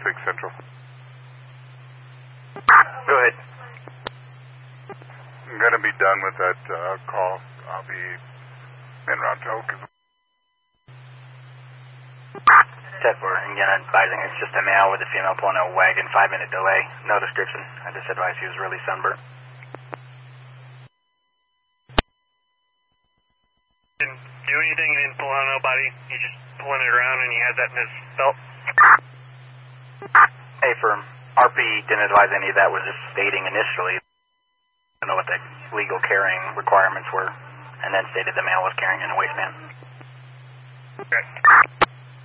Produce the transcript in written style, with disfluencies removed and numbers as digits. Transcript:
6 Central. Go ahead. I'm going to be done with that call. I'll be en route to Oak. 10-4, again, advising it's just a male with a female pulling a wagon, 5-minute delay. No description. I just advised he was really sunburnt. Didn't do anything, he didn't pull on nobody. He's just pulling it around and he has that in his belt. Hey, firm. RP didn't advise any of that, was just stating initially. I don't know what the legal carrying requirements were, and then stated the male was carrying in a waistband. Okay.